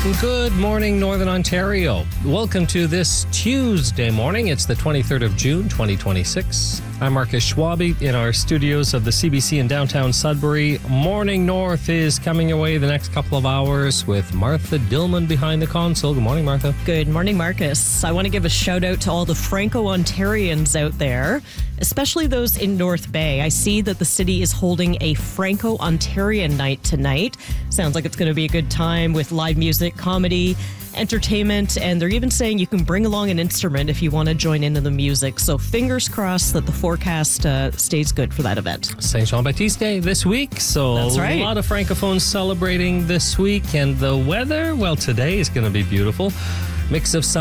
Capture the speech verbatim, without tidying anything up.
Good morning, Northern Ontario. Welcome to this Tuesday morning. It's the twenty-third of June, twenty twenty-six. I'm Marcus Schwabe in our studios of the C B C in downtown Sudbury. Morning North is coming away the next couple of hours with Martha Dillman behind the console. Good morning, Martha. Good morning, Marcus. I want to give a shout out to all the Franco-Ontarians out there, especially those in North Bay. I see that the city is holding a Franco-Ontarian night tonight. Sounds like it's going to be a good time with live music, comedy, entertainment, and they're even saying you can bring along an instrument if you want to join into the music. So fingers crossed that the forecast uh, stays good for that event. Saint Jean-Baptiste Day this week, so That's right. A lot of Francophones celebrating this week. And the weather, well, today is going to be beautiful. Mix of sun